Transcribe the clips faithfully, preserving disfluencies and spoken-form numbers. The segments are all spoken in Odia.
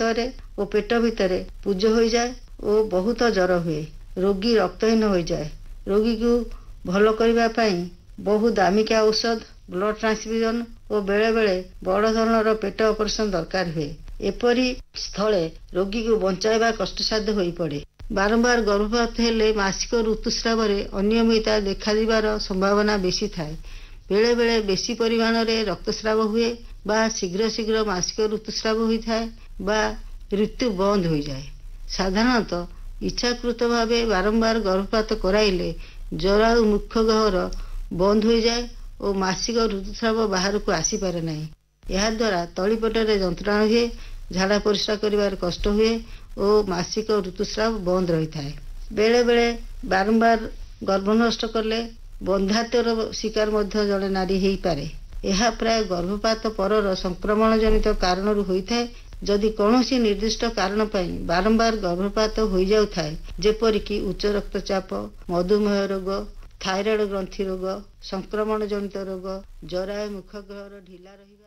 ମହାଶୟରେ ଓ ପେଟ ଭିତରେ ପୂଜ ହୋଇଯାଏ ଓ ବହୁତ ଜ୍ୱର ହୁଏ। ରୋଗୀ ରକ୍ତହୀନ ହୋଇଯାଏ। ରୋଗୀକୁ ଭଲ କରିବା ପାଇଁ ବହୁ ଦାମିକା ଔଷଧ, ବ୍ଲଡ୍ ଟ୍ରାନ୍ସଫ୍ୟୁଜନ ଓ ବେଳେବେଳେ ବଡ଼ ଧରଣର ପେଟ ଅପରେସନ ଦରକାର ହୁଏ। ଏପରି ସ୍ଥଳେ ରୋଗୀକୁ ବଞ୍ଚାଇବା କଷ୍ଟସାଧ୍ୟ ହୋଇପଡ଼େ। ବାରମ୍ବାର ଗର୍ଭପାତ ହେଲେ ମାସିକ ଋତୁସ୍ରାବରେ ଅନିୟମିତତା ଦେଖାଯିବାର ସମ୍ଭାବନା ବେଶୀ ଥାଏ। ବେଳେବେଳେ ବେଶୀ ପରିମାଣରେ ରକ୍ତସ୍ରାବ ହୁଏ ବା ଶୀଘ୍ର ଶୀଘ୍ର ମାସିକ ଋତୁସ୍ରାବ ହୋଇଥାଏ ବା ଋତୁ ବନ୍ଦ ହୋଇଯାଏ। ସାଧାରଣତଃ ଇଚ୍ଛାକୃତ ଭାବେ ବାରମ୍ବାର ଗର୍ଭପାତ କରାଇଲେ ଜରାୟୁ ମୁଖ ଗହ୍ୱର ବନ୍ଦ ହୋଇଯାଏ ଓ ମାସିକ ଋତୁସ୍ରାବ ବାହାରକୁ ଆସିପାରେ ନାହିଁ। ଏହାଦ୍ୱାରା ତଳିପେଟରେ ଯନ୍ତ୍ରଣା ହୁଏ, ଝାଡ଼ା ପରିସ୍ରା କରିବାରେ କଷ୍ଟ ହୁଏ ଓ ମାସିକ ଋତୁସ୍ରାବ ବନ୍ଦ ରହିଥାଏ। ବେଳେବେଳେ ବାରମ୍ବାର ଗର୍ଭ ନଷ୍ଟ କଲେ ବନ୍ଧ୍ୟାତ୍ୱର ଶିକାର ମଧ୍ୟ ଜଣେ ନାରୀ ହୋଇପାରେ। ଏହା ପ୍ରାୟ ଗର୍ଭପାତ ପରର ସଂକ୍ରମଣ ଜନିତ କାରଣରୁ ହୋଇଥାଏ। ଯଦି କୌଣସି ନିର୍ଦ୍ଦିଷ୍ଟ କାରଣ ପାଇଁ ବାରମ୍ବାର ଗର୍ଭପାତ ହୋଇଯାଉଥାଏ, ଯେପରିକି ଉଚ୍ଚ ରକ୍ତଚାପ, ମଧୁମେହ ରୋଗ, ଥାଇରଏଡ୍ ଗ୍ରନ୍ଥି ରୋଗ, ସଂକ୍ରମଣ ଜନିତ ରୋଗ, ଜରାୟୁ ମୁଖ ଗହ୍ୱର ଢିଲା ରହିବା।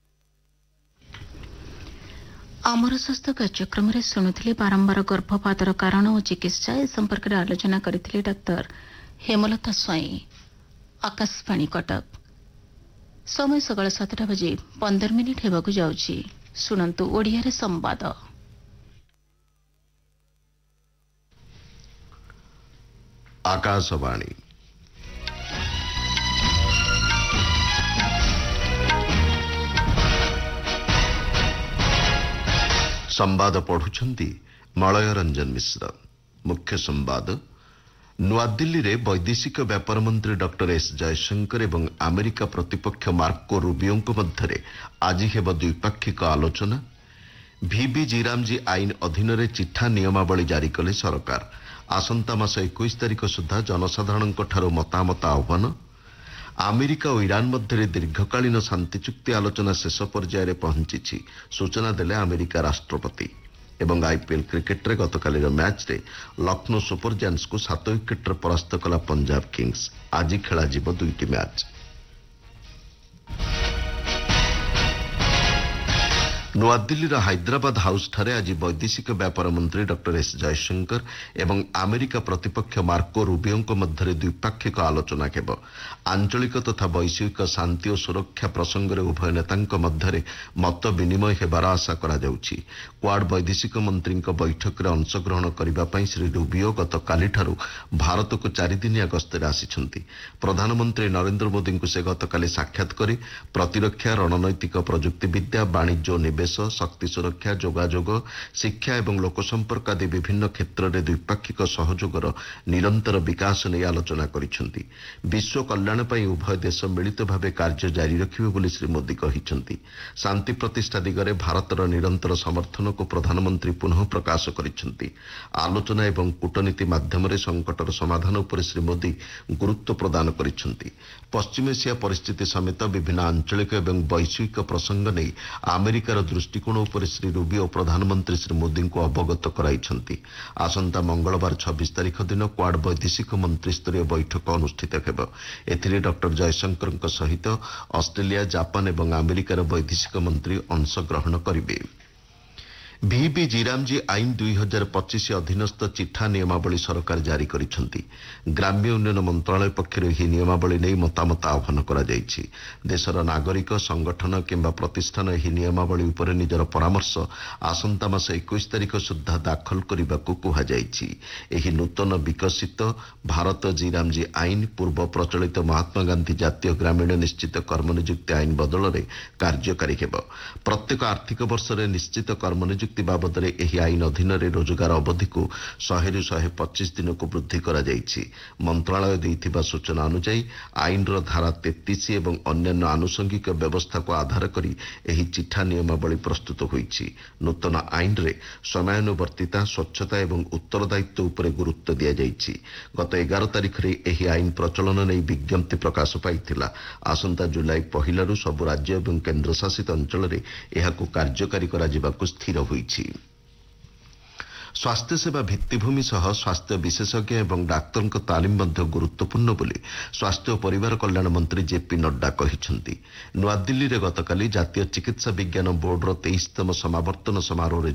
ଆମର ସ୍ୱାସ୍ଥ୍ୟ କାର୍ଯ୍ୟକ୍ରମରେ ଶୁଣୁଥିଲେ ବାରମ୍ବାର ଗର୍ଭପାତର କାରଣ ଓ ଚିକିତ୍ସା ଏ ସମ୍ପର୍କରେ ଆଲୋଚନା କରିଥିଲେ ଡାକ୍ତର ହେମଲତା ସ୍ୱାଇଁ। ଆକାଶବାଣୀ କଟକ। ସମୟ ସକାଳ ସାତଟା ବାଜି ପନ୍ଦର ମିନିଟ୍ ହେବାକୁ ଯାଉଛି। ଶୁଣନ୍ତୁ ଓଡ଼ିଆରେ ସମ୍ବାଦ। ଆକାଶବାଣୀ। ସମ୍ବାଦ ପଢୁଛନ୍ତି ମଳୟ ରଞ୍ଜନ ମିଶ୍ର। ମୁଖ୍ୟ ସମ୍ବାଦ। ନୂଆଦିଲ୍ଲୀରେ ବୈଦେଶିକ ବ୍ୟାପାର ମନ୍ତ୍ରୀ ଡକ୍ଟର ଏସ୍ ଜୟଶଙ୍କର ଏବଂ ଆମେରିକା ପ୍ରତିପକ୍ଷ ମାର୍କୋ ରୁବିଓଙ୍କ ମଧ୍ୟରେ ଆଜି ହେବ ଦ୍ୱିପାକ୍ଷିକ ଆଲୋଚନା। ଭିବି ଜିରାମଜି ଆଇନ ଅଧୀନରେ ଚିଠା ନିୟମାବଳୀ ଜାରି କଲେ ସରକାର। ଆସନ୍ତା ମାସ ଏକୋଇଶ ତାରିଖ ସୁଦ୍ଧା ଜନସାଧାରଣଙ୍କଠାରୁ ମତାମତ ଆହ୍ୱାନ। ଆମେରିକା ଓ ଇରାନ ମଧ୍ୟରେ ଦୀର୍ଘକାଳୀନ ଶାନ୍ତି ଚୁକ୍ତି ଆଲୋଚନା ଶେଷ ପର୍ଯ୍ୟାୟରେ ପହଞ୍ଚିଛି, ସୂଚନା ଦେଲେ ଆମେରିକା ରାଷ୍ଟ୍ରପତି। ଏବଂ ଆଇପିଏଲ୍ କ୍ରିକେଟରେ ଗତକାଲିର ମ୍ୟାଚ୍ରେ ଲକ୍ଷ୍ନୌ ସୁପର ଜାୟାଣ୍ଟସକୁ ସାତ ୱିକେଟରେ ପରାସ୍ତ କଲା ପଞ୍ଜାବ କିଙ୍ଗସ୍। ଆଜି ଖେଳାଯିବ ଦୁଇଟି ମ୍ୟାଚ୍। ନୂଆଦିଲ୍ଲୀର ହାଇଦ୍ରାବାଦ ହାଉସ୍ଠାରେ ଆଜି ବୈଦେଶିକ ବ୍ୟାପାର ମନ୍ତ୍ରୀ ଡକ୍ଟର ଏସ୍ ଜୟଶଙ୍କର ଏବଂ ଆମେରିକା ପ୍ରତିପକ୍ଷ ମାର୍କୋ ରୁବିଓଙ୍କ ମଧ୍ୟରେ ଦ୍ୱିପାକ୍ଷିକ ଆଲୋଚନା ହେବ। ଆଞ୍ଚଳିକ ତଥା ବୈଶ୍ୱିକ ଶାନ୍ତି ଓ ସୁରକ୍ଷା ପ୍ରସଙ୍ଗରେ ଉଭୟ ନେତାଙ୍କ ମଧ୍ୟରେ ମତ ବିନିମୟ ହେବାର ଆଶା କରାଯାଉଛି। କ୍ୱାଡ୍ ବୈଦେଶିକ ମନ୍ତ୍ରୀଙ୍କ ବୈଠକରେ ଅଂଶଗ୍ରହଣ କରିବା ପାଇଁ ଶ୍ରୀ ରୁବିଓ ଗତକାଲିଠାରୁ ଭାରତକୁ ଚାରିଦିନିଆ ଗସ୍ତରେ ଆସିଛନ୍ତି। ପ୍ରଧାନମନ୍ତ୍ରୀ ନରେନ୍ଦ୍ର ମୋଦିଙ୍କୁ ସେ ଗତକାଲି ସାକ୍ଷାତ କରି ପ୍ରତିରକ୍ଷା, ରଣନୈତିକ ପ୍ରଯୁକ୍ତିବିଦ୍ୟା, ବାଣିଜ୍ୟ ଓ ନିବେଶ, ଶକ୍ତି ସୁରକ୍ଷା, ଯୋଗାଯୋଗ, ଶିକ୍ଷା ଏବଂ ଲୋକସମ୍ପର୍କ ଆଦି ବିଭିନ୍ନ କ୍ଷେତ୍ରରେ ଦ୍ୱିପାକ୍ଷିକ ସହଯୋଗର ନିରନ୍ତର ବିକାଶ ନେଇ ଆଲୋଚନା କରିଛନ୍ତି। ବିଶ୍ୱ କଲ୍ୟାଣ ପାଇଁ ଉଭୟ ଦେଶ ମିଳିତ ଭାବେ କାର୍ଯ୍ୟ ଜାରି ରଖିବେ ବୋଲି ଶ୍ରୀ ମୋଦି କହିଛନ୍ତି। ଶାନ୍ତି ପ୍ରତିଷ୍ଠା ଦିଗରେ ଭାରତର ନିରନ୍ତର ସମର୍ଥନକୁ ପ୍ରଧାନମନ୍ତ୍ରୀ ପୁନଃ ପ୍ରକାଶ କରିଛନ୍ତି। ଆଲୋଚନା ଏବଂ କୂଟନୀତି ମାଧ୍ୟମରେ ସଂକଟର ସମାଧାନ ଉପରେ ଶ୍ରୀ ମୋଦି ଗୁରୁତ୍ୱ ପ୍ରଦାନ କରିଛନ୍ତି। ପଶ୍ଚିମ ଏସିଆ ପରିସ୍ଥିତି ସମେତ ବିଭିନ୍ନ ଆଞ୍ଚଳିକ ଏବଂ ବୈଶ୍ୱିକ ପ୍ରସଙ୍ଗ ନେଇ ଆମେରିକାର ଦୃଷ୍ଟିକୋଣ ଉପରେ ଶ୍ରୀ ରୁବିଓ ପ୍ରଧାନମନ୍ତ୍ରୀ ଶ୍ରୀ ମୋଦିଙ୍କୁ ଅବଗତ କରାଇଛନ୍ତି। ଆସନ୍ତା ମଙ୍ଗଳବାର ଛବିଶ ତାରିଖ ଦିନ କ୍ୱାଡ୍ ବୈଦେଶିକ ମନ୍ତ୍ରୀସ୍ତରୀୟ ବୈଠକ ଅନୁଷ୍ଠିତ ହେବ। ଏଥିରେ ଡକ୍ଟର ଜୟଶଙ୍କରଙ୍କ ସହିତ ଅଷ୍ଟ୍ରେଲିଆ, ଜାପାନ ଏବଂ ଆମେରିକାର ବୈଦେଶିକ ମନ୍ତ୍ରୀ ଅଂଶଗ୍ରହଣ କରିବେ। ଭିବି ଜିରାମଜି ଆଇନ ଦୁଇ ହଜାର ପଚିଶ ଅଧୀନସ୍ଥ ଚିଠା ନିୟମାବଳୀ ସରକାର ଜାରି କରିଛନ୍ତି। ଗ୍ରାମ୍ୟ ଉନ୍ନୟନ ମନ୍ତ୍ରଣାଳୟ ପକ୍ଷରୁ ଏହି ନିୟମାବଳୀ ନେଇ ମତାମତ ଆହ୍ୱାନ କରାଯାଇଛି। ଦେଶର ନାଗରିକ, ସଂଗଠନ କିମ୍ବା ପ୍ରତିଷ୍ଠାନ ଏହି ନିୟମାବଳୀ ଉପରେ ନିଜର ପରାମର୍ଶ ଆସନ୍ତା ମାସ ଏକୋଇଶ ତାରିଖ ସୁଦ୍ଧା ଦାଖଲ କରିବାକୁ କୁହାଯାଇଛି। ଏହି ନୂତନ ବିକଶିତ ଭାରତ ଜିରାମଜି ଆଇନ ପୂର୍ବ ପ୍ରଚଳିତ ମହାତ୍ମା ଗାନ୍ଧୀ ଜାତୀୟ ଗ୍ରାମୀଣ ନିଶ୍ଚିତ କର୍ମନିଯୁକ୍ତି ଆଇନ ବଦଳରେ କାର୍ଯ୍ୟକାରୀ ହେବ। ପ୍ରତ୍ୟେକ ଆର୍ଥିକ ବର୍ଷରେ ନିଶ୍ଚିତ କର୍ମନିଯୁକ୍ତି ବାବଦରେ ଏହି ଆଇନ ଅଧୀନରେ ରୋଜଗାର ଅବଧିକୁ ଶହେରୁ ଶହେ ପଚିଶ ଦିନକୁ ବୃଦ୍ଧି କରାଯାଇଛି। ମନ୍ତ୍ରଣାଳୟ ଦେଇଥିବା ସୂଚନା ଅନୁଯାୟୀ ଆଇନର ଧାରା ତେତିଶ ଏବଂ ଅନ୍ୟାନ୍ୟ ଆନୁଷଙ୍ଗିକ ବ୍ୟବସ୍ଥାକୁ ଆଧାର କରି ଏହି ଚିଠା ନିୟମାବଳୀ ପ୍ରସ୍ତୁତ ହୋଇଛି। ନୂତନ ଆଇନରେ ସମୟାନୁବର୍ତ୍ତିତା, ସ୍ୱଚ୍ଛତା ଏବଂ ଉତ୍ତରଦାୟିତ୍ୱ ଉପରେ ଗୁରୁତ୍ୱ ଦିଆଯାଇଛି। ଗତ ଏଗାର ତାରିଖରେ ଏହି ଆଇନ ପ୍ରଚଳନ ନେଇ ବିଜ୍ଞପ୍ତି ପ୍ରକାଶ ପାଇଥିଲା। ଆସନ୍ତା ଜୁଲାଇ ପହିଲାରୁ ସବୁ ରାଜ୍ୟ ଏବଂ କେନ୍ଦ୍ରଶାସିତ ଅଞ୍ଚଳରେ ଏହାକୁ କାର୍ଯ୍ୟକାରୀ କରାଯିବାକୁ ସ୍ଥିର ହୋଇଛି। ସ୍ୱାସ୍ଥ୍ୟସେବା ଭିତ୍ତିଭୂମି ସହ ସ୍ୱାସ୍ଥ୍ୟ ବିଶେଷଜ୍ଞ ଏବଂ ଡାକ୍ତରଙ୍କ ତାଲିମ ମଧ୍ୟ ଗୁରୁତ୍ୱପୂର୍ଣ୍ଣ ବୋଲି ସ୍ୱାସ୍ଥ୍ୟ ଓ ପରିବାର କଲ୍ୟାଣ ମନ୍ତ୍ରୀ ଜେପି ନଡ୍ଡା କହିଛନ୍ତି। ନୂଆଦିଲ୍ଲୀରେ ଗତକାଲି ଜାତୀୟ ଚିକିତ୍ସା ବିଜ୍ଞାନ ବୋର୍ଡର ତେଇଶତମ ସମାବର୍ତ୍ତନ ସମାରୋହରେ